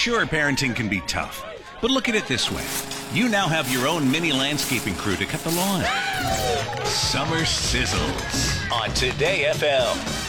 Sure, parenting can be tough, but look at it this way. You now have your own mini landscaping crew to cut the lawn. Summer Sizzles on Today FM.